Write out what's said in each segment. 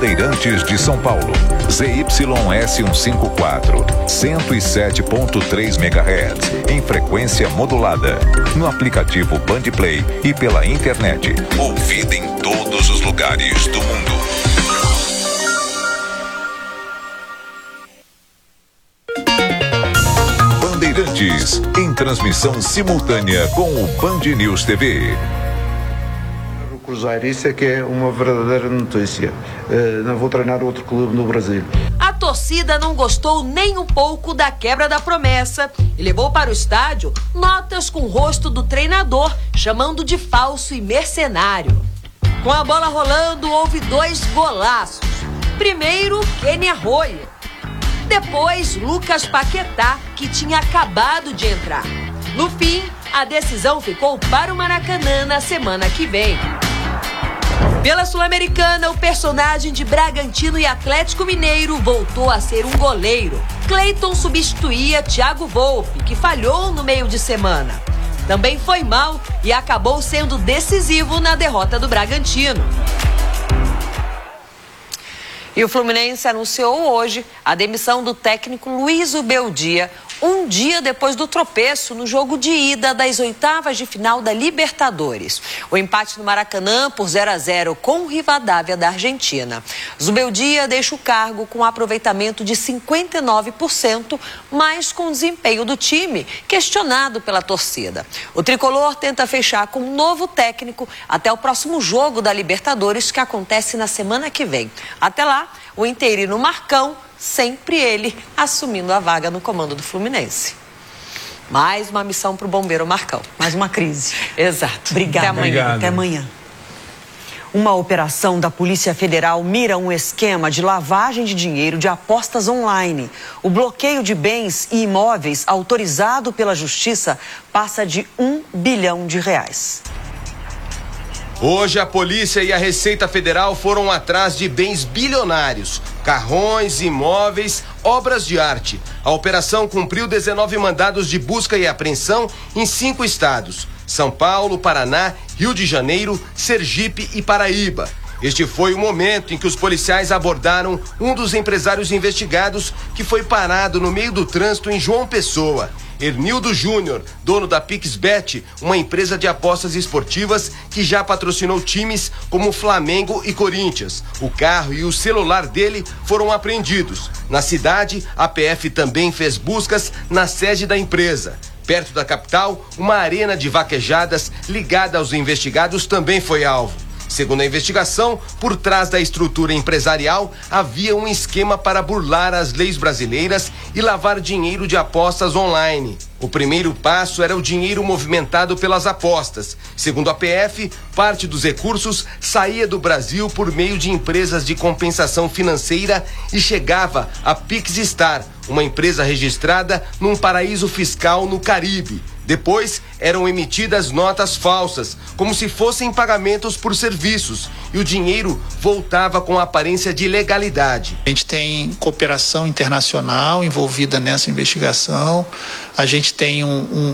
Bandeirantes de São Paulo. ZYS 154, 107.3 MHz, em frequência modulada. No aplicativo Bandplay e pela internet. Ouvida em todos os lugares do mundo. Bandeirantes, em transmissão simultânea com o Band News TV. Cruzeiro, isso é que é uma verdadeira notícia. Não vou treinar outro clube no Brasil. A torcida não gostou nem um pouco da quebra da promessa e levou para o estádio notas com o rosto do treinador, chamando de falso e mercenário. Com a bola rolando, houve 2 golaços. Primeiro, Kenny Arroyo. Depois, Lucas Paquetá, que tinha acabado de entrar. No fim, a decisão ficou para o Maracanã na semana que vem. Pela Sul-Americana, o personagem de Bragantino e Atlético Mineiro voltou a ser um goleiro. Cleiton substituía Thiago Volpi, que falhou no meio de semana. Também foi mal e acabou sendo decisivo na derrota do Bragantino. E o Fluminense anunciou hoje a demissão do técnico Luiz Ubeldia, um dia depois do tropeço no jogo de ida das oitavas de final da Libertadores. O empate no Maracanã por 0-0 com o Rivadavia da Argentina. Zubeldia deixa o cargo com aproveitamento de 59%, mas com o desempenho do time questionado pela torcida. O tricolor tenta fechar com um novo técnico até o próximo jogo da Libertadores, que acontece na semana que vem. Até lá, o interino Marcão, sempre ele assumindo a vaga no comando do Fluminense. Mais uma missão para o bombeiro Marcão. Mais uma crise. Exato. Obrigada. Até amanhã. Obrigado. Até amanhã. Uma operação da Polícia Federal mira um esquema de lavagem de dinheiro de apostas online. O bloqueio de bens e imóveis autorizado pela Justiça passa de R$1 bilhão. Hoje a polícia e a Receita Federal foram atrás de bens bilionários, carrões, imóveis, obras de arte. A operação cumpriu 19 mandados de busca e apreensão em 5 estados: São Paulo, Paraná, Rio de Janeiro, Sergipe e Paraíba. Este foi o momento em que os policiais abordaram um dos empresários investigados, que foi parado no meio do trânsito em João Pessoa. Hernildo Júnior, dono da PixBet, uma empresa de apostas esportivas que já patrocinou times como Flamengo e Corinthians. O carro e o celular dele foram apreendidos. Na cidade, a PF também fez buscas na sede da empresa. Perto da capital, uma arena de vaquejadas ligada aos investigados também foi alvo. Segundo a investigação, por trás da estrutura empresarial havia um esquema para burlar as leis brasileiras e lavar dinheiro de apostas online. O primeiro passo era o dinheiro movimentado pelas apostas. Segundo a PF, parte dos recursos saía do Brasil por meio de empresas de compensação financeira e chegava a PixStar, uma empresa registrada num paraíso fiscal no Caribe. Depois, eram emitidas notas falsas, como se fossem pagamentos por serviços, e o dinheiro voltava com a aparência de legalidade. A gente tem cooperação internacional envolvida nessa investigação, a gente tem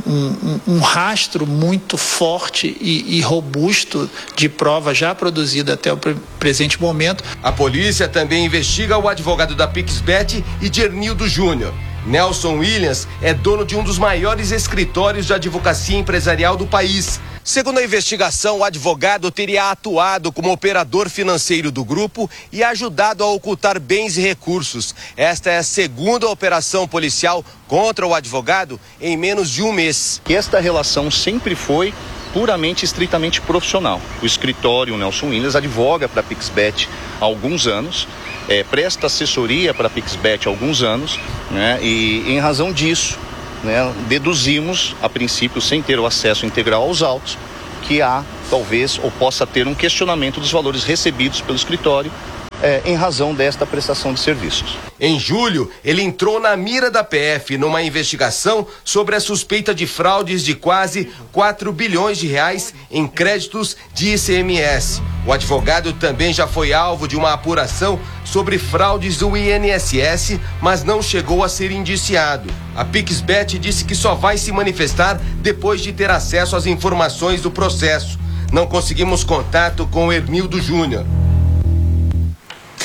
um rastro muito forte e robusto de prova já produzida até o presente momento. A polícia também investiga o advogado da PixBet e de Hernildo Júnior. Nelson Williams é dono de um dos maiores escritórios de advocacia empresarial do país. Segundo a investigação, o advogado teria atuado como operador financeiro do grupo e ajudado a ocultar bens e recursos. Esta é a segunda operação policial contra o advogado em menos de um mês. Esta relação sempre foi puramente, estritamente profissional. O escritório Nelson Williams advoga para a PixBet há alguns anos, presta assessoria para a PixBet há alguns anos, né? E em razão disso, né, deduzimos, a princípio, sem ter o acesso integral aos autos, que há, talvez, ou possa ter um questionamento dos valores recebidos pelo escritório em razão desta prestação de serviços. Em julho, ele entrou na mira da PF numa investigação sobre a suspeita de fraudes de quase 4 bilhões de reais em créditos de ICMS. O advogado também já foi alvo de uma apuração sobre fraudes do INSS, mas não chegou a ser indiciado. A PixBet disse que só vai se manifestar depois de ter acesso às informações do processo. Não conseguimos contato com o Hernildo Júnior.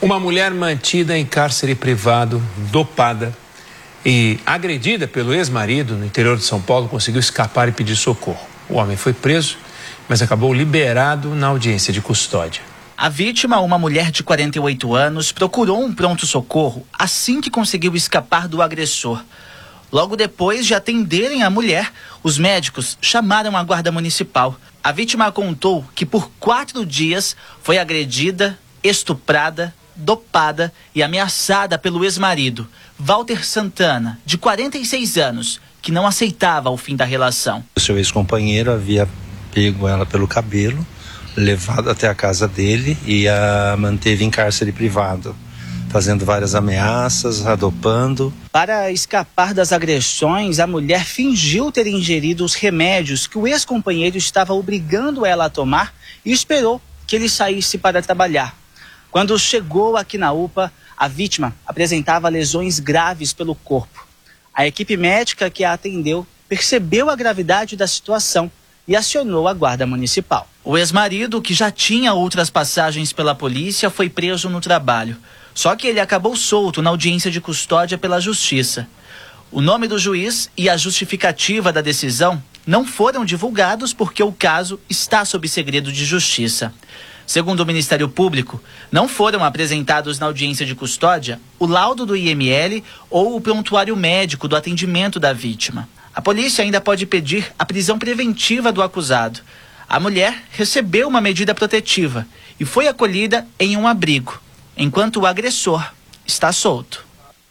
Uma mulher mantida em cárcere privado, dopada e agredida pelo ex-marido no interior de São Paulo conseguiu escapar e pedir socorro. O homem foi preso, mas acabou liberado na audiência de custódia. A vítima, uma mulher de 48 anos, procurou um pronto-socorro assim que conseguiu escapar do agressor. Logo depois de atenderem a mulher, os médicos chamaram a guarda municipal. A vítima contou que por 4 dias foi agredida, estuprada, dopada e ameaçada pelo ex-marido, Walter Santana, de 46 anos, que não aceitava o fim da relação. O seu ex-companheiro havia pego ela pelo cabelo, levado até a casa dele e a manteve em cárcere privado, fazendo várias ameaças, adopando. Para escapar das agressões, a mulher fingiu ter ingerido os remédios que o ex-companheiro estava obrigando ela a tomar e esperou que ele saísse para trabalhar. Quando chegou aqui na UPA, a vítima apresentava lesões graves pelo corpo. A equipe médica que a atendeu percebeu a gravidade da situação e acionou a guarda municipal. O ex-marido, que já tinha outras passagens pela polícia, foi preso no trabalho. Só que ele acabou solto na audiência de custódia pela Justiça. O nome do juiz e a justificativa da decisão não foram divulgados porque o caso está sob segredo de justiça. Segundo o Ministério Público, não foram apresentados na audiência de custódia o laudo do IML ou o prontuário médico do atendimento da vítima. A polícia ainda pode pedir a prisão preventiva do acusado. A mulher recebeu uma medida protetiva e foi acolhida em um abrigo, enquanto o agressor está solto.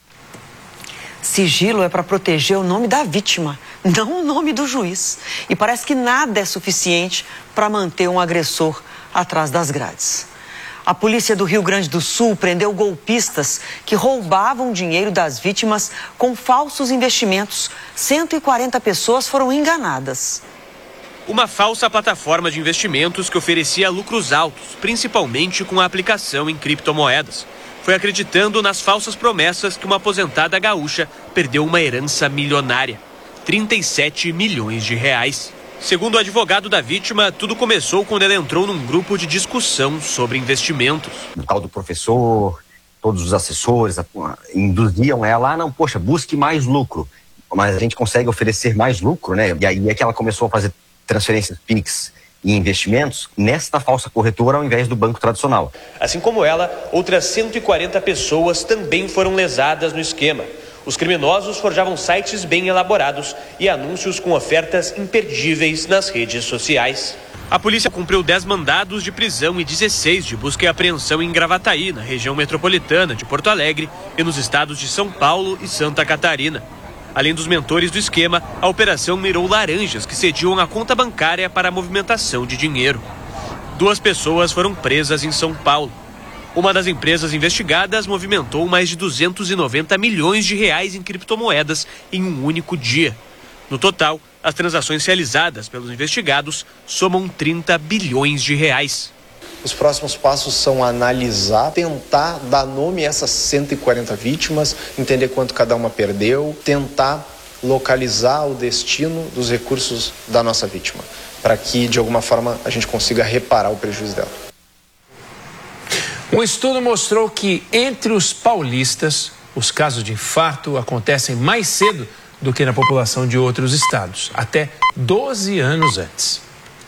Sigilo é para proteger o nome da vítima, não o nome do juiz. E parece que nada é suficiente para manter um agressor atrás das grades. A polícia do Rio Grande do Sul prendeu golpistas que roubavam dinheiro das vítimas com falsos investimentos. 140 pessoas foram enganadas. Uma falsa plataforma de investimentos que oferecia lucros altos, principalmente com a aplicação em criptomoedas. Foi acreditando nas falsas promessas que uma aposentada gaúcha perdeu uma herança milionária, 37 milhões de reais. Segundo o advogado da vítima, tudo começou quando ela entrou num grupo de discussão sobre investimentos. O tal do professor, todos os assessores induziam ela, não, poxa, busque mais lucro. Mas a gente consegue oferecer mais lucro, né? E aí é que ela começou a fazer transferências PIX e investimentos nesta falsa corretora ao invés do banco tradicional. Assim como ela, outras 140 pessoas também foram lesadas no esquema. Os criminosos forjavam sites bem elaborados e anúncios com ofertas imperdíveis nas redes sociais. A polícia cumpriu 10 mandados de prisão e 16 de busca e apreensão em Gravataí, na região metropolitana de Porto Alegre e nos estados de São Paulo e Santa Catarina. Além dos mentores do esquema, a operação mirou laranjas que cediam a conta bancária para a movimentação de dinheiro. 2 pessoas foram presas em São Paulo. Uma das empresas investigadas movimentou mais de 290 milhões de reais em criptomoedas em um único dia. No total, as transações realizadas pelos investigados somam 30 bilhões de reais. Os próximos passos são analisar, tentar dar nome a essas 140 vítimas, entender quanto cada uma perdeu, tentar localizar o destino dos recursos da nossa vítima, para que, de alguma forma, a gente consiga reparar o prejuízo dela. Um estudo mostrou que, entre os paulistas, os casos de infarto acontecem mais cedo do que na população de outros estados, até 12 anos antes.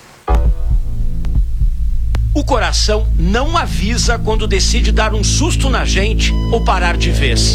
O coração não avisa quando decide dar um susto na gente ou parar de vez.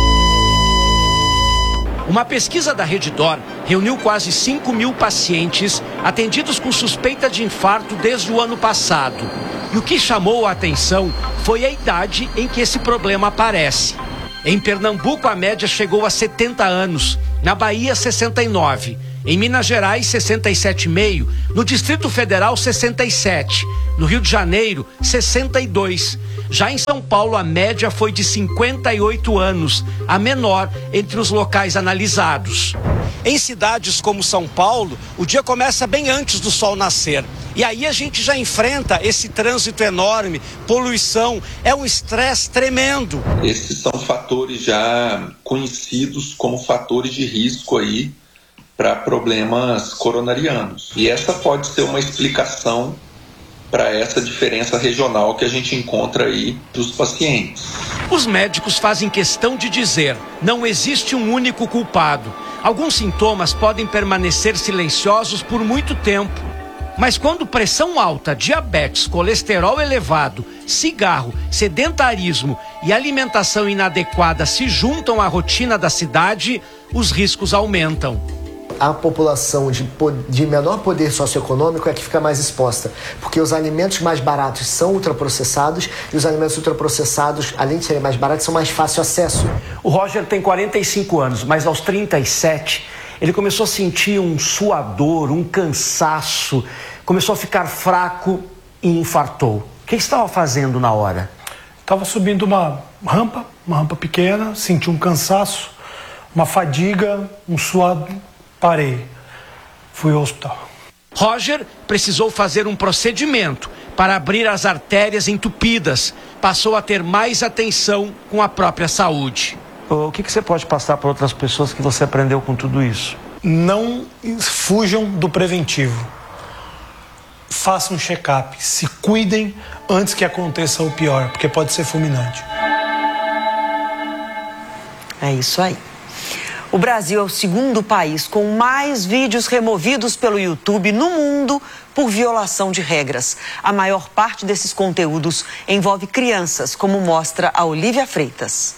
Uma pesquisa da Redditor reuniu quase 5.000 pacientes atendidos com suspeita de infarto desde o ano passado. E o que chamou a atenção foi a idade em que esse problema aparece. Em Pernambuco, a média chegou a 70 anos, na Bahia, 69, em Minas Gerais, 67,5, no Distrito Federal, 67, no Rio de Janeiro, 62. Já em São Paulo, a média foi de 58 anos, a menor entre os locais analisados. Em cidades como São Paulo, o dia começa bem antes do sol nascer. E aí a gente já enfrenta esse trânsito enorme, poluição, é um estresse tremendo. Esses são fatores já conhecidos como fatores de risco aí para problemas coronarianos. E essa pode ser uma explicação para essa diferença regional que a gente encontra aí dos pacientes. Os médicos fazem questão de dizer: não existe um único culpado. Alguns sintomas podem permanecer silenciosos por muito tempo. Mas quando pressão alta, diabetes, colesterol elevado, cigarro, sedentarismo e alimentação inadequada se juntam à rotina da cidade, os riscos aumentam. A população de menor poder socioeconômico é que fica mais exposta, porque os alimentos mais baratos são ultraprocessados e os alimentos ultraprocessados, além de serem mais baratos, são mais fácil acesso. O Roger tem 45 anos, mas aos 37 ele começou a sentir um suador, um cansaço, começou a ficar fraco e infartou. O que estava fazendo na hora? Estava subindo uma rampa pequena, senti um cansaço, uma fadiga, um suado. Parei, fui ao hospital. Roger precisou fazer um procedimento para abrir as artérias entupidas. Passou a ter mais atenção com a própria saúde. O que você pode passar para outras pessoas que você aprendeu com tudo isso? Não fujam do preventivo. Façam um check-up, se cuidem antes que aconteça o pior, porque pode ser fulminante. É isso aí. O Brasil é o segundo país com mais vídeos removidos pelo YouTube no mundo por violação de regras. A maior parte desses conteúdos envolve crianças, como mostra a Olivia Freitas.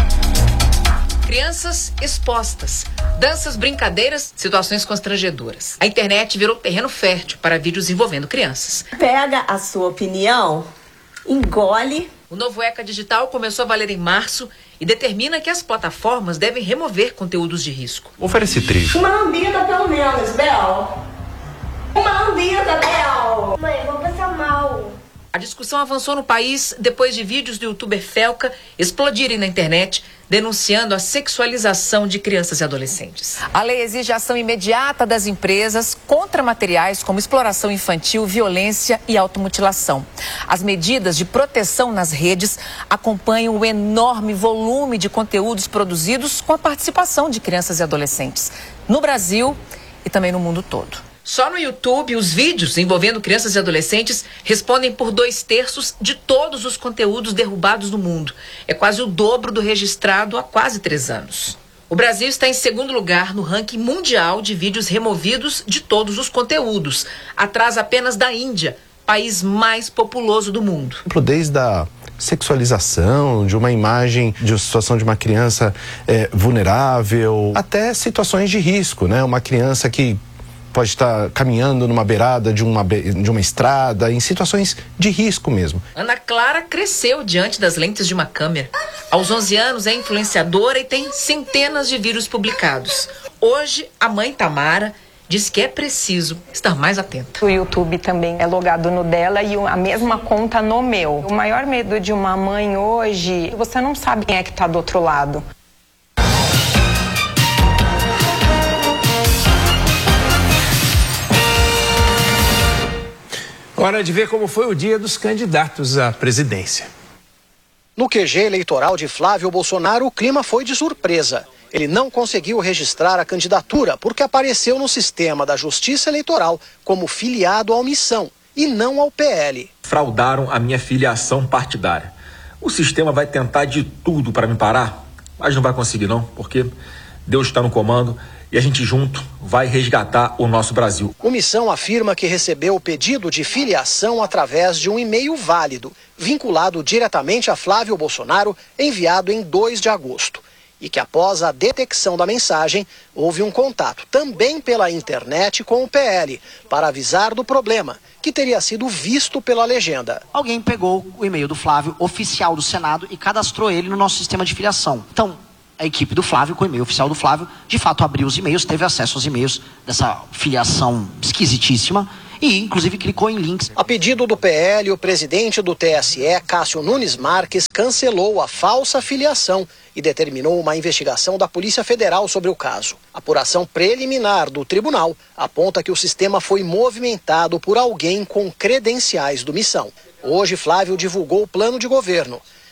Crianças expostas, danças, brincadeiras, situações constrangedoras. A internet virou terreno fértil para vídeos envolvendo crianças. Pega a sua opinião, engole. O novo ECA Digital começou a valer em março e determina que as plataformas devem remover conteúdos de risco. Oferece trilho. Uma lambida pelo menos, Bel. Uma lambida, Bel. Mãe, eu vou passar mal. A discussão avançou no país depois de vídeos do youtuber Felca explodirem na internet, denunciando a sexualização de crianças e adolescentes. A lei exige a ação imediata das empresas contra materiais como exploração infantil, violência e automutilação. As medidas de proteção nas redes acompanham o enorme volume de conteúdos produzidos com a participação de crianças e adolescentes, no Brasil e também no mundo todo. Só no YouTube, os vídeos envolvendo crianças e adolescentes respondem por 2/3 de todos os conteúdos derrubados no mundo. É quase o dobro do registrado há quase 3 anos. O Brasil está em segundo lugar no ranking mundial de vídeos removidos de todos os conteúdos, atrás apenas da Índia, país mais populoso do mundo. Desde a sexualização, de uma imagem, de uma situação de uma criança vulnerável, até situações de risco, né? Uma criança que pode estar caminhando numa beirada de uma estrada, em situações de risco mesmo. Ana Clara cresceu diante das lentes de uma câmera. Aos 11 anos é influenciadora e tem centenas de vídeos publicados. Hoje, a mãe Tamara diz que é preciso estar mais atenta. O YouTube também é logado no dela e a mesma conta no meu. O maior medo de uma mãe hoje, você não sabe quem é que está do outro lado. Hora de ver como foi o dia dos candidatos à presidência. No QG eleitoral de Flávio Bolsonaro, o clima foi de surpresa. Ele não conseguiu registrar a candidatura porque apareceu no sistema da Justiça Eleitoral como filiado à Missão e não ao PL. Fraudaram a minha filiação partidária. O sistema vai tentar de tudo para me parar, mas não vai conseguir não, porque Deus está no comando e a gente junto vai resgatar o nosso Brasil. O Missão afirma que recebeu o pedido de filiação através de um e-mail válido, vinculado diretamente a Flávio Bolsonaro, enviado em 2 de agosto. E que após a detecção da mensagem, houve um contato também pela internet com o PL, para avisar do problema, que teria sido visto pela legenda. Alguém pegou o e-mail do Flávio, oficial do Senado, e cadastrou ele no nosso sistema de filiação. Então, a equipe do Flávio, com o e-mail oficial do Flávio, de fato abriu os e-mails, teve acesso aos e-mails dessa filiação esquisitíssima e, inclusive, clicou em links. A pedido do PL, o presidente do TSE, Cássio Nunes Marques, cancelou a falsa filiação e determinou uma investigação da Polícia Federal sobre o caso. A apuração preliminar do tribunal aponta que o sistema foi movimentado por alguém com credenciais do Missão. Hoje, Flávio divulgou o plano de governo.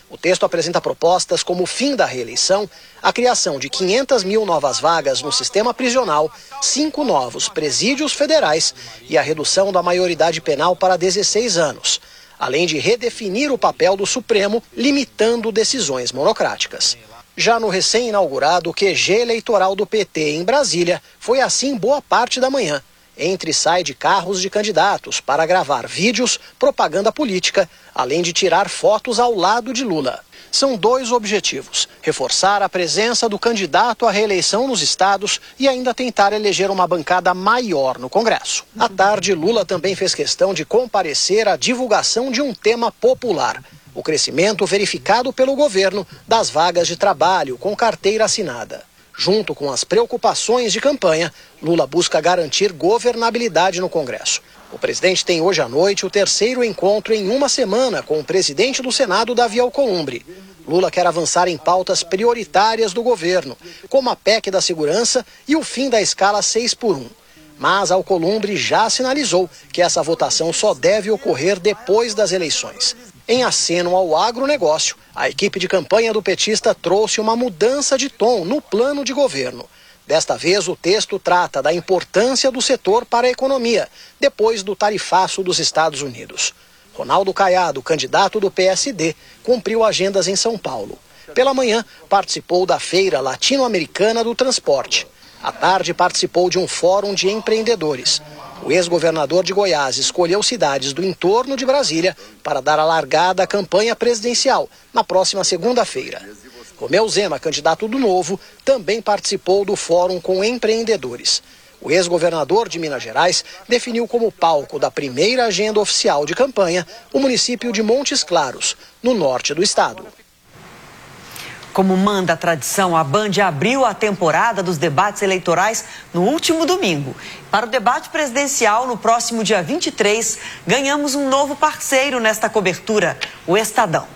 O texto apresenta propostas como o fim da reeleição, a criação de 500 mil novas vagas no sistema prisional, 5 novos presídios federais e a redução da maioridade penal para 16 anos, além de redefinir o papel do Supremo, limitando decisões monocráticas. Já no recém-inaugurado QG eleitoral do PT em Brasília, foi assim boa parte da manhã. Entra e sai de carros de candidatos para gravar vídeos, propaganda política, além de tirar fotos ao lado de Lula. São 2 objetivos: reforçar a presença do candidato à reeleição nos estados e ainda tentar eleger uma bancada maior no Congresso. À tarde, Lula também fez questão de comparecer à divulgação de um tema popular: o crescimento verificado pelo governo das vagas de trabalho com carteira assinada. Junto com as preocupações de campanha, Lula busca garantir governabilidade no Congresso. O presidente tem hoje à noite o 3º encontro em uma semana com o presidente do Senado, Davi Alcolumbre. Lula quer avançar em pautas prioritárias do governo, como a PEC da segurança e o fim da escala 6x1. Mas Alcolumbre já sinalizou que essa votação só deve ocorrer depois das eleições. Em aceno ao agronegócio, a equipe de campanha do petista trouxe uma mudança de tom no plano de governo. Desta vez, o texto trata da importância do setor para a economia, depois do tarifaço dos Estados Unidos. Ronaldo Caiado, candidato do PSD, cumpriu agendas em São Paulo. Pela manhã, participou da Feira Latino-Americana do Transporte. À tarde, participou de um fórum de empreendedores. O ex-governador de Goiás escolheu cidades do entorno de Brasília para dar a largada à campanha presidencial na próxima segunda-feira. Romeu Zema, candidato do Novo, também participou do fórum com empreendedores. O ex-governador de Minas Gerais definiu como palco da primeira agenda oficial de campanha o município de Montes Claros, no norte do estado. Como manda a tradição, a Band abriu a temporada dos debates eleitorais no último domingo. Para o debate presidencial, no próximo dia 23, ganhamos um novo parceiro nesta cobertura, o Estadão.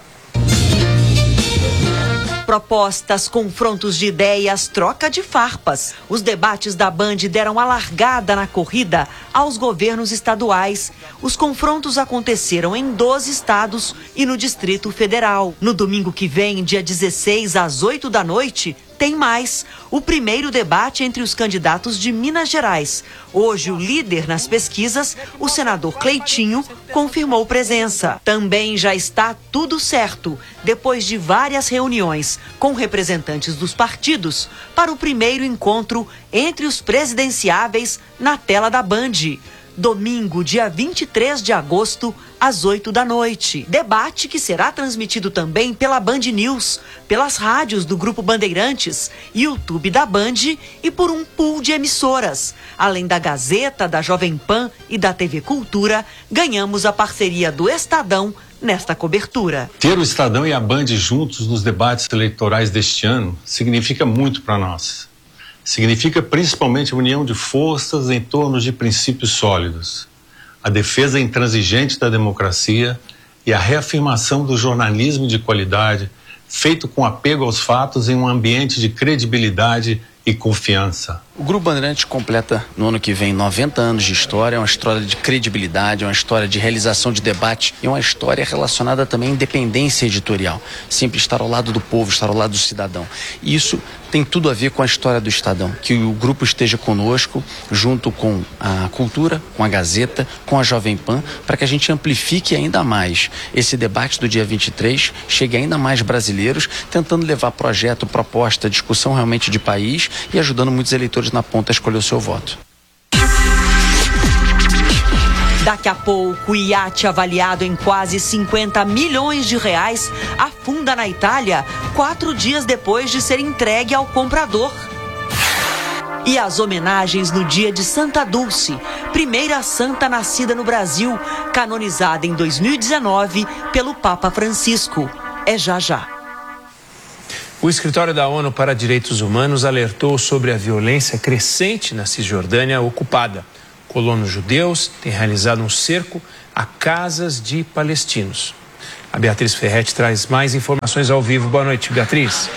Propostas, confrontos de ideias, troca de farpas. Os debates da Band deram a largada na corrida aos governos estaduais. Os confrontos aconteceram em 12 estados e no Distrito Federal. No domingo que vem, dia 16, às 8 da noite, tem mais. O primeiro debate entre os candidatos de Minas Gerais. Hoje, o líder nas pesquisas, o senador Cleitinho, confirmou presença. Também já está tudo certo, depois de várias reuniões com representantes dos partidos, para o primeiro encontro entre os presidenciáveis na tela da Band. Domingo, dia 23 de agosto, às 8 da noite. Debate que será transmitido também pela Band News, pelas rádios do Grupo Bandeirantes, YouTube da Band e por um pool de emissoras. Além da Gazeta, da Jovem Pan e da TV Cultura, ganhamos a parceria do Estadão nesta cobertura. Ter o Estadão e a Band juntos nos debates eleitorais deste ano significa muito para nós. Significa principalmente a união de forças em torno de princípios sólidos, a defesa intransigente da democracia e a reafirmação do jornalismo de qualidade, feito com apego aos fatos em um ambiente de credibilidade e confiança. O Grupo Bandeirantes completa no ano que vem 90 anos de história, é uma história de credibilidade, é uma história de realização de debate e uma história relacionada também à independência editorial. Sempre estar ao lado do povo, estar ao lado do cidadão. E isso tem tudo a ver com a história do Estadão, que o grupo esteja conosco, junto com a Cultura, com a Gazeta, com a Jovem Pan, para que a gente amplifique ainda mais esse debate do dia 23, chegue a ainda mais brasileiros, tentando levar projeto, proposta, discussão realmente de país e ajudando muitos eleitores na ponta a escolher o seu voto. Daqui a pouco, o iate avaliado em quase 50 milhões de reais afunda na Itália 4 dias depois de ser entregue ao comprador. E as homenagens no dia de Santa Dulce, primeira santa nascida no Brasil, canonizada em 2019 pelo Papa Francisco. É já já. O Escritório da ONU para Direitos Humanos alertou sobre a violência crescente na Cisjordânia ocupada. Colonos judeus têm realizado um cerco a casas de palestinos. A Beatriz Ferretti traz mais informações ao vivo. Boa noite, Beatriz.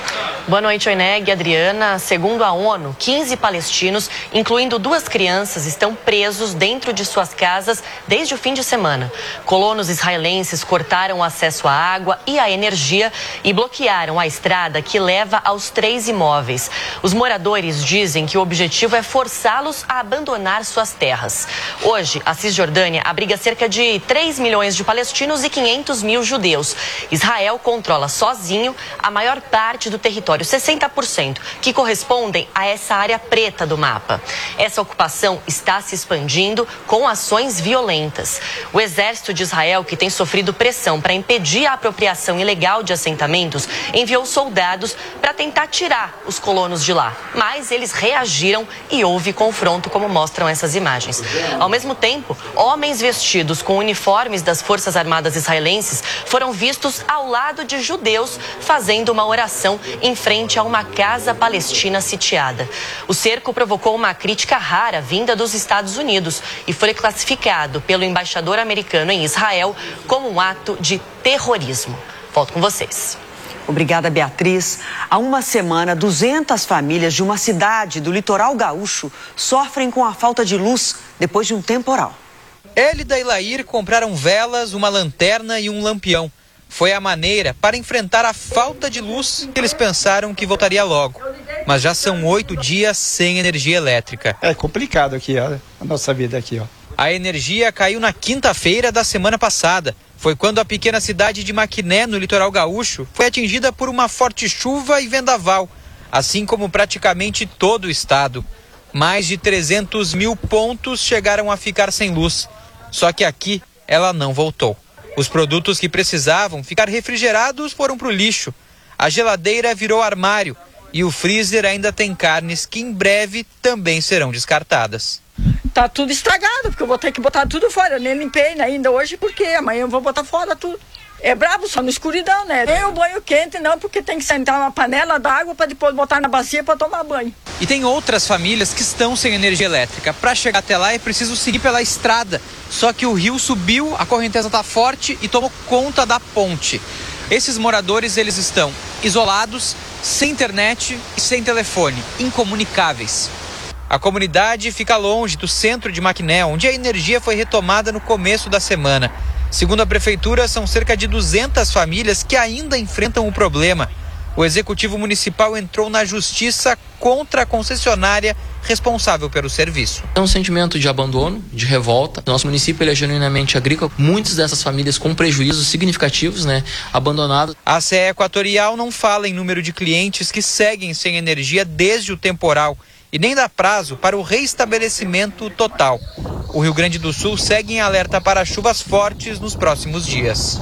Boa noite, Oineg e Adriana. Segundo a ONU, 15 palestinos, incluindo 2 crianças, estão presos dentro de suas casas desde o fim de semana. Colonos israelenses cortaram o acesso à água e à energia e bloquearam a estrada que leva aos 3 imóveis. Os moradores dizem que o objetivo é forçá-los a abandonar suas terras. Hoje, a Cisjordânia abriga cerca de 3 milhões de palestinos e 500 mil judeus. Israel controla sozinho a maior parte do território, 60%, que correspondem a essa área preta do mapa. Essa ocupação está se expandindo com ações violentas. O exército de Israel, que tem sofrido pressão para impedir a apropriação ilegal de assentamentos, enviou soldados para tentar tirar os colonos de lá. Mas eles reagiram e houve confronto, como mostram essas imagens. Ao mesmo tempo, homens vestidos com uniformes das Forças Armadas israelenses foram vistos ao lado de judeus fazendo uma oração em frente a uma casa palestina sitiada. O cerco provocou uma crítica rara vinda dos Estados Unidos e foi classificado pelo embaixador americano em Israel como um ato de terrorismo. Volto com vocês. Obrigada, Beatriz. Há uma semana, 200 famílias de uma cidade do litoral gaúcho sofrem com a falta de luz depois de um temporal. Hélida e Lair compraram velas, uma lanterna e um lampião. Foi a maneira para enfrentar a falta de luz que eles pensaram que voltaria logo. Mas já são 8 dias sem energia elétrica. É complicado aqui, ó, a nossa vida aqui, ó. A energia caiu na quinta-feira da semana passada. Foi quando a pequena cidade de Maquiné, no litoral gaúcho, foi atingida por uma forte chuva e vendaval, assim como praticamente todo o estado. Mais de 300 mil pontos chegaram a ficar sem luz. Só que aqui ela não voltou. Os produtos que precisavam ficar refrigerados foram para o lixo. A geladeira virou armário e o freezer ainda tem carnes que em breve também serão descartadas. Tá tudo estragado, porque eu vou ter que botar tudo fora. Eu nem limpei ainda hoje, porque amanhã eu vou botar fora tudo. É brabo, só na escuridão, né? Nem o banho quente não, porque tem que sentar uma panela d'água para depois botar na bacia para tomar banho. E tem outras famílias que estão sem energia elétrica. Para chegar até lá é preciso seguir pela estrada. Só que o rio subiu, a correnteza está forte e tomou conta da ponte. Esses moradores, eles estão isolados, sem internet e sem telefone, incomunicáveis. A comunidade fica longe do centro de Maquiné, onde a energia foi retomada no começo da semana. Segundo a prefeitura, são cerca de 200 famílias que ainda enfrentam o problema. O executivo municipal entrou na justiça contra a concessionária responsável pelo serviço. É um sentimento de abandono, de revolta. Nosso município ele é genuinamente agrícola. Muitas dessas famílias com prejuízos significativos, abandonados. A CE Equatorial não fala em número de clientes que seguem sem energia desde o temporal e nem dá prazo para o reestabelecimento total. O Rio Grande do Sul segue em alerta para chuvas fortes nos próximos dias.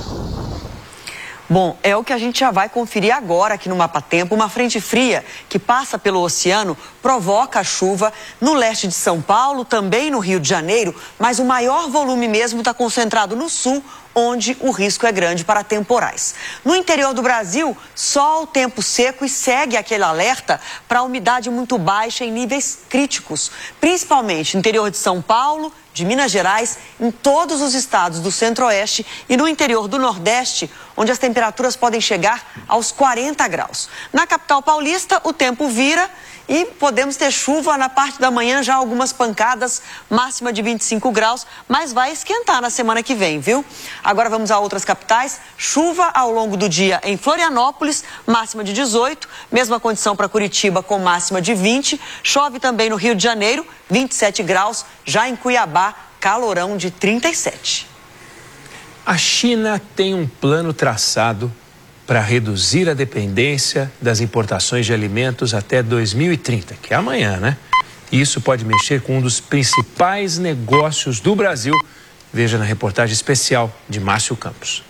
Bom, é o que a gente já vai conferir agora aqui no Mapa Tempo. Uma frente fria que passa pelo oceano provoca chuva no leste de São Paulo, também no Rio de Janeiro, mas o maior volume mesmo está concentrado no sul, onde o risco é grande para temporais. No interior do Brasil, sol, tempo seco e segue aquele alerta para umidade muito baixa em níveis críticos, principalmente no interior de São Paulo, de Minas Gerais, em todos os estados do Centro-Oeste e no interior do Nordeste, onde as temperaturas podem chegar aos 40 graus. Na capital paulista, o tempo vira e podemos ter chuva na parte da manhã, já algumas pancadas, máxima de 25 graus, mas vai esquentar na semana que vem, viu? Agora vamos a outras capitais. Chuva ao longo do dia em Florianópolis, máxima de 18, mesma condição para Curitiba com máxima de 20. Chove também no Rio de Janeiro, 27 graus, já em Cuiabá, calorão de 37. A China tem um plano traçado para reduzir a dependência das importações de alimentos até 2030, que é amanhã, né? Isso pode mexer com um dos principais negócios do Brasil. Veja na reportagem especial de Márcio Campos.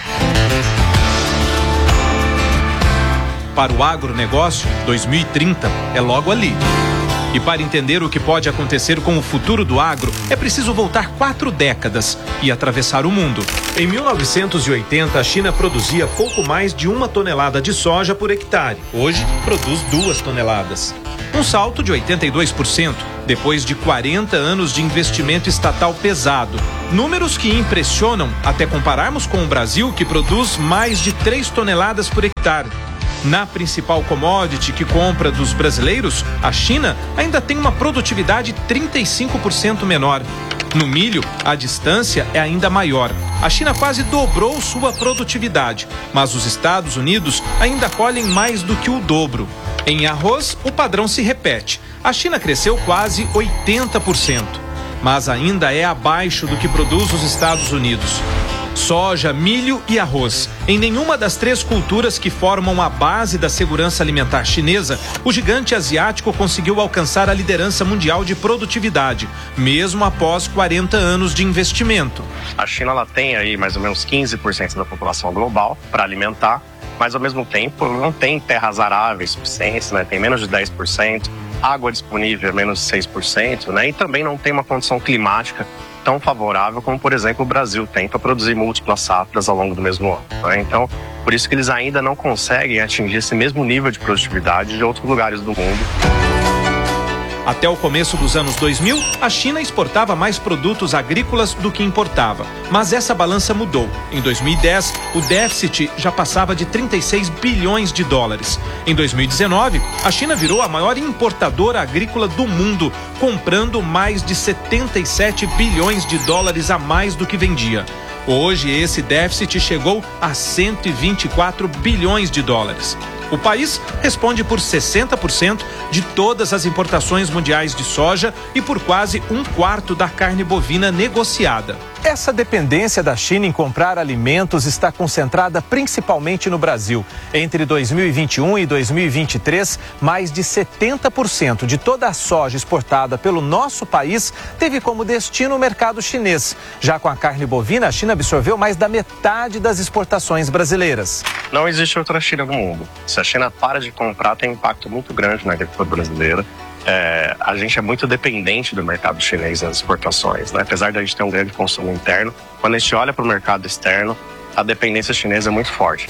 Para o agronegócio, 2030 é logo ali. E para entender o que pode acontecer com o futuro do agro, é preciso voltar 4 décadas e atravessar o mundo. Em 1980, a China produzia pouco mais de 1 tonelada de soja por hectare. Hoje, produz 2 toneladas. Um salto de 82%, depois de 40 anos de investimento estatal pesado. Números que impressionam até compararmos com o Brasil, que produz mais de 3 toneladas por hectare. Na principal commodity que compra dos brasileiros, a China ainda tem uma produtividade 35% menor. No milho, a distância é ainda maior. A China quase dobrou sua produtividade, mas os Estados Unidos ainda colhem mais do que o dobro. Em arroz, o padrão se repete. A China cresceu quase 80%, mas ainda é abaixo do que produz os Estados Unidos. Soja, milho e arroz. Em nenhuma das três culturas que formam a base da segurança alimentar chinesa, o gigante asiático conseguiu alcançar a liderança mundial de produtividade, mesmo após 40 anos de investimento. A China ela tem aí mais ou menos 15% da população global para alimentar, mas ao mesmo tempo não tem terras aráveis suficientes, né? Tem menos de 10%, água disponível é menos de 6%, né? E também não tem uma condição climática tão favorável como, por exemplo, o Brasil tem para produzir múltiplas safras ao longo do mesmo ano, né? Então, por isso que eles ainda não conseguem atingir esse mesmo nível de produtividade de outros lugares do mundo. Até o começo dos anos 2000, a China exportava mais produtos agrícolas do que importava. Mas essa balança mudou. Em 2010, o déficit já passava de 36 bilhões de dólares. Em 2019, a China virou a maior importadora agrícola do mundo, comprando mais de 77 bilhões de dólares a mais do que vendia. Hoje, esse déficit chegou a 124 bilhões de dólares. O país responde por 60% de todas as importações mundiais de soja e por quase 1/4 da carne bovina negociada. Essa dependência da China em comprar alimentos está concentrada principalmente no Brasil. Entre 2021 e 2023, mais de 70% de toda a soja exportada pelo nosso país teve como destino o mercado chinês. Já com a carne bovina, a China absorveu mais da metade das exportações brasileiras. Não existe outra China no mundo. Se a China para de comprar, tem um impacto muito grande na agricultura brasileira. A gente é muito dependente do mercado chinês nas exportações, né? Apesar de a gente ter um grande consumo interno, quando a gente olha para o mercado externo, a dependência chinesa é muito forte.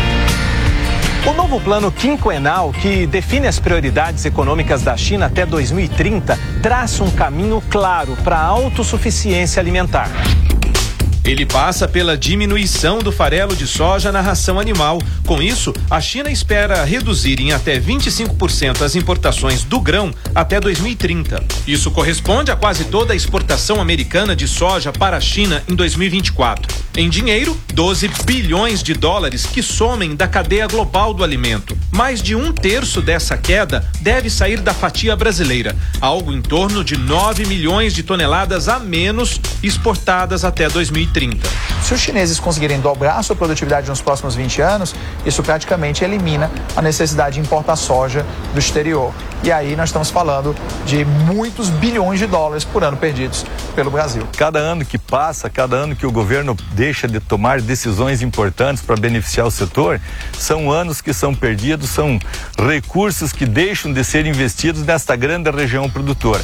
O novo plano quinquenal, que define as prioridades econômicas da China até 2030, traça um caminho claro para a autossuficiência alimentar. Ele passa pela diminuição do farelo de soja na ração animal. Com isso, a China espera reduzir em até 25% as importações do grão até 2030. Isso corresponde a quase toda a exportação americana de soja para a China em 2024. Em dinheiro, 12 bilhões de dólares que somem da cadeia global do alimento. Mais de 1/3 dessa queda deve sair da fatia brasileira, algo em torno de 9 milhões de toneladas a menos exportadas até 2030. Se os chineses conseguirem dobrar a sua produtividade nos próximos 20 anos, isso praticamente elimina a necessidade de importar soja do exterior. E aí nós estamos falando de muitos bilhões de dólares por ano perdidos pelo Brasil. Cada ano que passa, cada ano que o governo deixa de tomar decisões importantes para beneficiar o setor, são anos que são perdidos, são recursos que deixam de ser investidos nesta grande região produtora.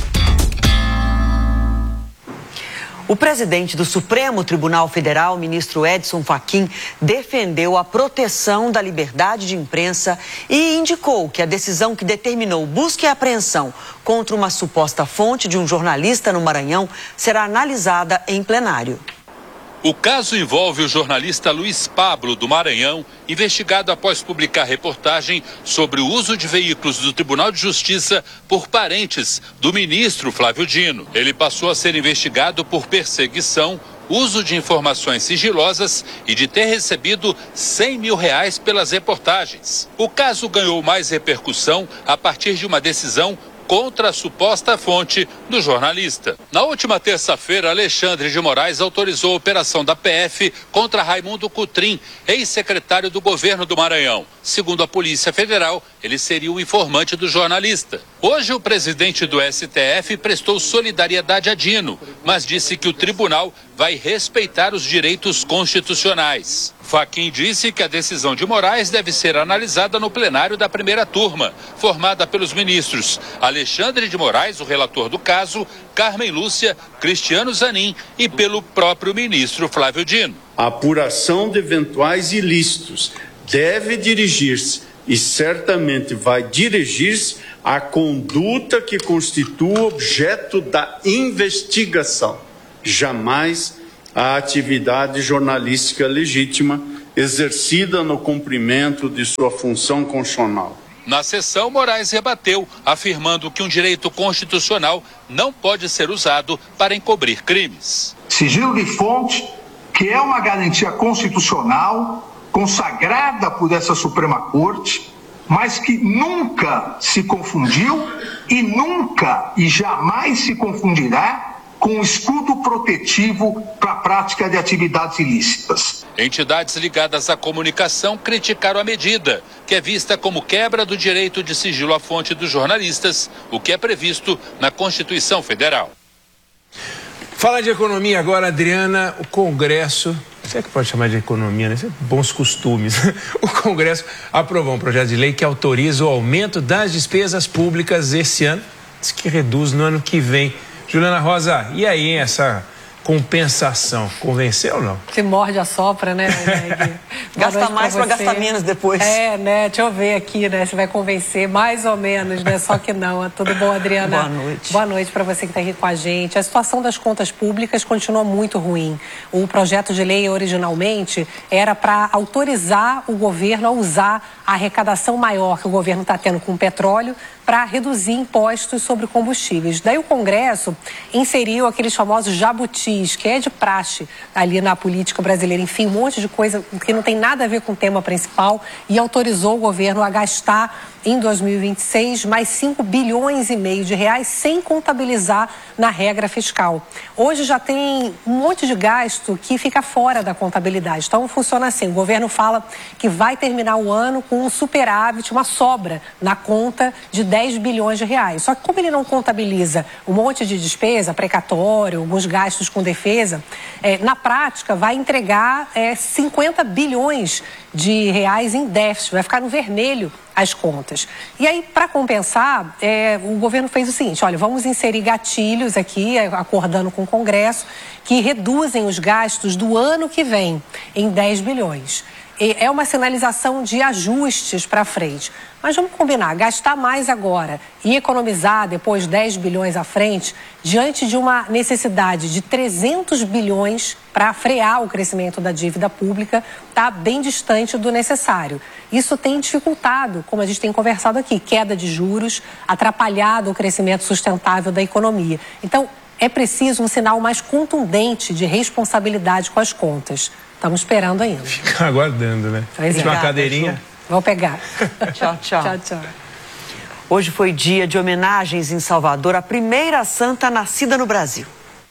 O presidente do Supremo Tribunal Federal, ministro Edson Fachin, defendeu a proteção da liberdade de imprensa e indicou que a decisão que determinou busca e apreensão contra uma suposta fonte de um jornalista no Maranhão será analisada em plenário. O caso envolve o jornalista Luiz Pablo, do Maranhão, investigado após publicar reportagem sobre o uso de veículos do Tribunal de Justiça por parentes do ministro Flávio Dino. Ele passou a ser investigado por perseguição, uso de informações sigilosas e de ter recebido R$100 mil pelas reportagens. O caso ganhou mais repercussão a partir de uma decisão contra a suposta fonte do jornalista. Na última terça-feira, Alexandre de Moraes autorizou a operação da PF contra Raimundo Cotrim, ex-secretário do governo do Maranhão. Segundo a Polícia Federal, ele seria o informante do jornalista. Hoje, o presidente do STF prestou solidariedade a Dino, mas disse que o tribunal vai respeitar os direitos constitucionais. Fachin disse que a decisão de Moraes deve ser analisada no plenário da primeira turma, formada pelos ministros Alexandre de Moraes, o relator do caso, Carmen Lúcia, Cristiano Zanin e pelo próprio ministro Flávio Dino. A apuração de eventuais ilícitos deve dirigir-se e certamente vai dirigir-se à conduta que constitua objeto da investigação, jamais a atividade jornalística legítima exercida no cumprimento de sua função constitucional. Na sessão, Moraes rebateu, afirmando que um direito constitucional não pode ser usado para encobrir crimes. Sigilo de fonte, que é uma garantia constitucional consagrada por essa Suprema Corte, mas que nunca se confundiu e nunca e jamais se confundirá com o escudo protetivo para a prática de atividades ilícitas. Entidades ligadas à comunicação criticaram a medida, que é vista como quebra do direito de sigilo à fonte dos jornalistas, o que é previsto na Constituição Federal. Fala de economia agora, Adriana. O Congresso, você é que pode chamar de economia, né? Bons costumes. O Congresso aprovou um projeto de lei que autoriza o aumento das despesas públicas esse ano, diz que reduz no ano que vem. Juliana Rosa, e aí essa compensação, convenceu ou não? Se morde a sopra, né? Gasta mais para gastar menos depois. É, né? Deixa eu ver aqui, né? Se vai convencer mais ou menos, né? Só que não. Tudo bom, Adriana? Boa noite. Boa noite para você que está aqui com a gente. A situação das contas públicas continua muito ruim. O projeto de lei originalmente era para autorizar o governo a usar a arrecadação maior que o governo está tendo com o petróleo para reduzir impostos sobre combustíveis. Daí o Congresso inseriu aqueles famosos jabutis, que é de praxe ali na política brasileira. Enfim, um monte de coisa que não tem nada a ver com o tema principal e autorizou o governo a gastar em 2026 mais 5 bilhões e meio de reais sem contabilizar na regra fiscal. Hoje já tem um monte de gasto que fica fora da contabilidade. Então funciona assim, o governo fala que vai terminar o ano com um superávit, uma sobra na conta de 10 bilhões de reais. Só que como ele não contabiliza um monte de despesa, precatório, alguns gastos com defesa, na prática vai entregar 50 bilhões de reais em déficit, vai ficar no vermelho as contas. E aí, para compensar, o governo fez o seguinte, olha, vamos inserir gatilhos aqui, acordando com o Congresso, que reduzem os gastos do ano que vem em 10 bilhões. É uma sinalização de ajustes para frente. Mas vamos combinar, gastar mais agora e economizar depois 10 bilhões à frente, diante de uma necessidade de 300 bilhões para frear o crescimento da dívida pública, está bem distante do necessário. Isso tem dificultado, como a gente tem conversado aqui, queda de juros, atrapalhado o crescimento sustentável da economia. Então, é preciso um sinal mais contundente de responsabilidade com as contas. Estamos esperando ainda. Fica aguardando, né? Última cadeirinha. Vou pegar. Tchau, tchau. Tchau, tchau. Hoje foi dia de homenagens em Salvador, a primeira santa nascida no Brasil.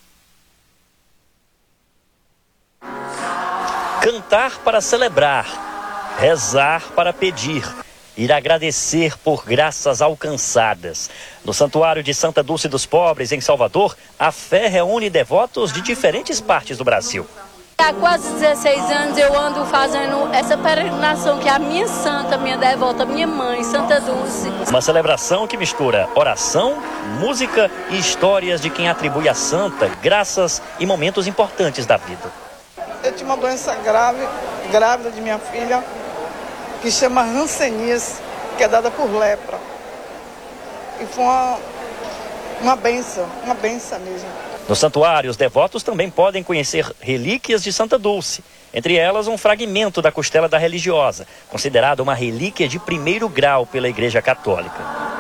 Cantar para celebrar, rezar para pedir, ir agradecer por graças alcançadas. No Santuário de Santa Dulce dos Pobres, em Salvador, a fé reúne devotos de diferentes partes do Brasil. Há quase 16 anos eu ando fazendo essa peregrinação que é a minha santa, minha devota, minha mãe, Santa Dulce. Uma celebração que mistura oração, música e histórias de quem atribui à santa graças e momentos importantes da vida. Eu tinha uma doença grávida de minha filha, que chama Hanseníase, que é dada por lepra. E foi uma benção mesmo. No santuário, os devotos também podem conhecer relíquias de Santa Dulce. Entre elas, um fragmento da costela da religiosa, considerada uma relíquia de 1º grau pela Igreja Católica.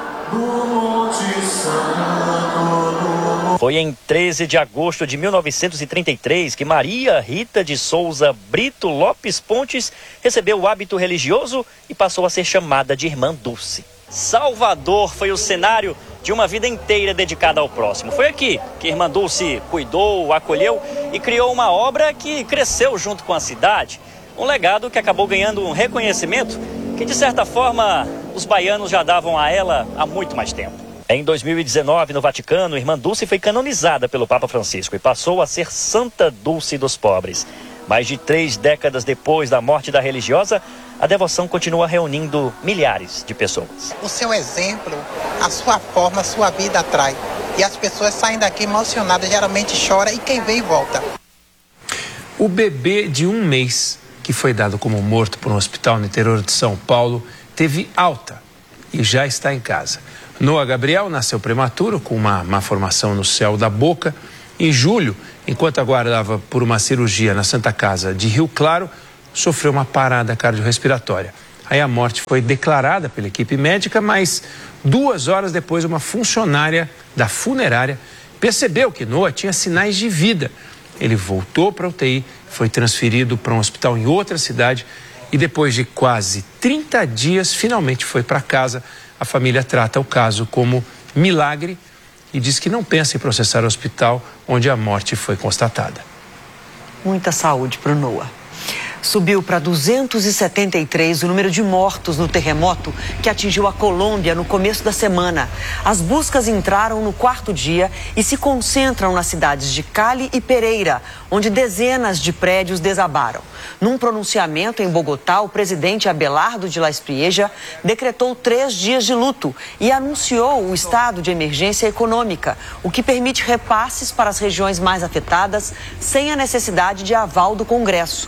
Foi em 13 de agosto de 1933 que Maria Rita de Souza Brito Lopes Pontes recebeu o hábito religioso e passou a ser chamada de Irmã Dulce. Salvador foi o cenário de uma vida inteira dedicada ao próximo. Foi aqui que Irmã Dulce cuidou, acolheu e criou uma obra que cresceu junto com a cidade. Um legado que acabou ganhando um reconhecimento que, de certa forma, os baianos já davam a ela há muito mais tempo. Em 2019, no Vaticano, Irmã Dulce foi canonizada pelo Papa Francisco e passou a ser Santa Dulce dos Pobres. Mais de 3 décadas depois da morte da religiosa, a devoção continua reunindo milhares de pessoas. O seu exemplo, a sua forma, a sua vida atrai. E as pessoas saem daqui emocionadas, geralmente choram e quem vem volta. O bebê de 1 mês, que foi dado como morto por um hospital no interior de São Paulo, teve alta e já está em casa. Noah Gabriel nasceu prematuro, com uma má formação no céu da boca. Em julho, enquanto aguardava por uma cirurgia na Santa Casa de Rio Claro, sofreu uma parada cardiorrespiratória. Aí a morte foi declarada pela equipe médica, mas 2 horas depois uma funcionária da funerária percebeu que Noah tinha sinais de vida. Ele voltou para a UTI, foi transferido para um hospital em outra cidade e depois de quase 30 dias finalmente foi para casa. A família trata o caso como milagre e diz que não pensa em processar o hospital onde a morte foi constatada. Muita saúde para o Noah. Subiu para 273 o número de mortos no terremoto que atingiu a Colômbia no começo da semana. As buscas entraram no 4º dia e se concentram nas cidades de Cali e Pereira, onde dezenas de prédios desabaram. Num pronunciamento em Bogotá, o presidente Abelardo de la Espriella decretou 3 dias de luto e anunciou o estado de emergência econômica, o que permite repasses para as regiões mais afetadas sem a necessidade de aval do Congresso.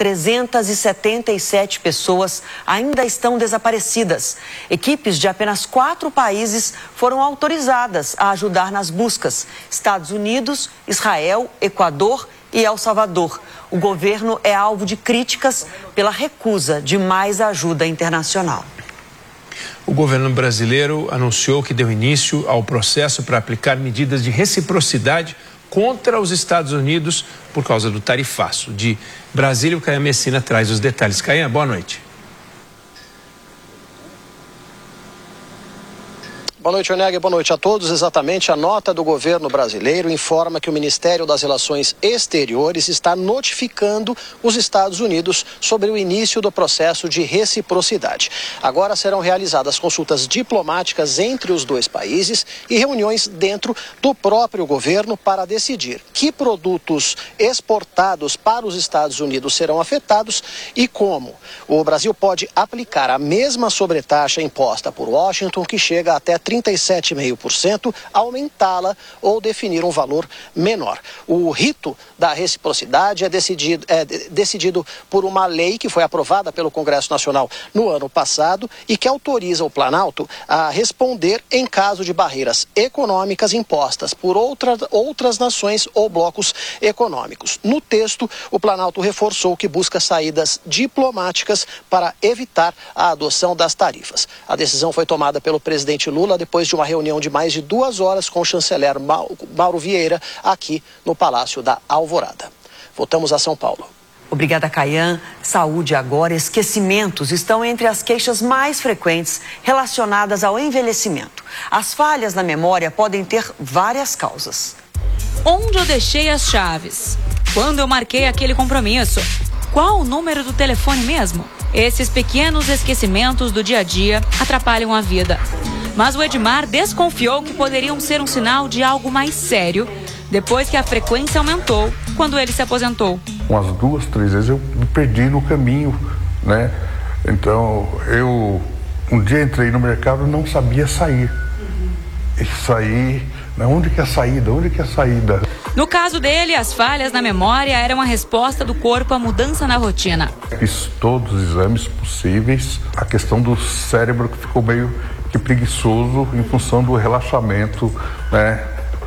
377 pessoas ainda estão desaparecidas. Equipes de apenas 4 países foram autorizadas a ajudar nas buscas: Estados Unidos, Israel, Equador e El Salvador. O governo é alvo de críticas pela recusa de mais ajuda internacional. O governo brasileiro anunciou que deu início ao processo para aplicar medidas de reciprocidade contra os Estados Unidos por causa do tarifaço. De Brasília, o Caia Messina traz os detalhes. Caia, boa noite. Boa noite, Oneg. Boa noite a todos. Exatamente, a nota do governo brasileiro informa que o Ministério das Relações Exteriores está notificando os Estados Unidos sobre o início do processo de reciprocidade. Agora serão realizadas consultas diplomáticas entre os 2 países e reuniões dentro do próprio governo para decidir que produtos exportados para os Estados Unidos serão afetados e como. O Brasil pode aplicar a mesma sobretaxa imposta por Washington, que chega até 37,5%, aumentá-la ou definir um valor menor. O rito da reciprocidade é decidido por uma lei que foi aprovada pelo Congresso Nacional no ano passado e que autoriza o Planalto a responder em caso de barreiras econômicas impostas por outras nações ou blocos econômicos. No texto, o Planalto reforçou que busca saídas diplomáticas para evitar a adoção das tarifas. A decisão foi tomada pelo presidente Lula depois de uma reunião de mais de 2 horas com o chanceler Mauro Vieira aqui no Palácio da Alvorada. Voltamos a São Paulo. Obrigada, Caian. Saúde agora. Esquecimentos estão entre as queixas mais frequentes relacionadas ao envelhecimento. As falhas na memória podem ter várias causas. Onde eu deixei as chaves? Quando eu marquei aquele compromisso? Qual o número do telefone mesmo? Esses pequenos esquecimentos do dia a dia atrapalham a vida. Mas o Edmar desconfiou que poderiam ser um sinal de algo mais sério depois que a frequência aumentou quando ele se aposentou. Umas 2, 3 vezes eu me perdi no caminho, né? Então, eu um dia entrei no mercado e não sabia sair. E saí, onde que é a saída? Onde que é a saída? No caso dele, as falhas na memória eram a resposta do corpo à mudança na rotina. Fiz todos os exames possíveis. A questão do cérebro que ficou meio que preguiçoso em função do relaxamento, né,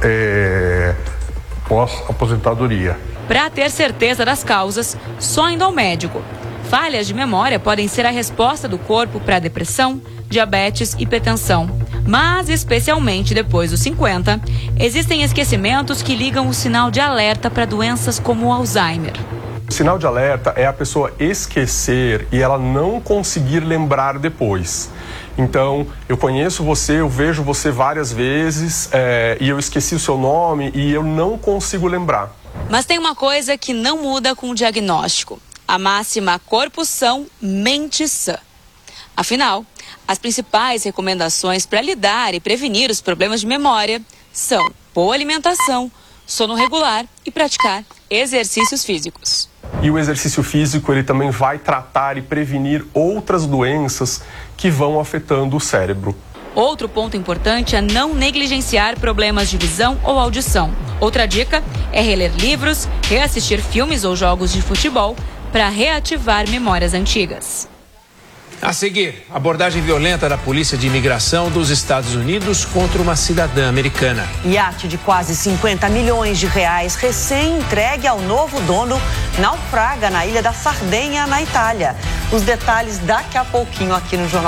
pós-aposentadoria. Para ter certeza das causas, só indo ao médico. Falhas de memória podem ser a resposta do corpo para depressão, diabetes e hipertensão. Mas, especialmente depois dos 50, existem esquecimentos que ligam o sinal de alerta para doenças como o Alzheimer. O sinal de alerta é a pessoa esquecer e ela não conseguir lembrar depois. Então, eu conheço você, eu vejo você várias vezes e eu esqueci o seu nome e eu não consigo lembrar. Mas tem uma coisa que não muda com o diagnóstico. A máxima corpo são, mente sã. Afinal, as principais recomendações para lidar e prevenir os problemas de memória são boa alimentação, sono regular e praticar exercícios físicos. E o exercício físico, ele também vai tratar e prevenir outras doenças que vão afetando o cérebro. Outro ponto importante é não negligenciar problemas de visão ou audição. Outra dica é reler livros, reassistir filmes ou jogos de futebol para reativar memórias antigas. A seguir, abordagem violenta da Polícia de Imigração dos Estados Unidos contra uma cidadã americana. Iate de quase 50 milhões de reais, recém-entregue ao novo dono, naufraga na ilha da Sardenha, na Itália. Os detalhes daqui a pouquinho aqui no Jornal.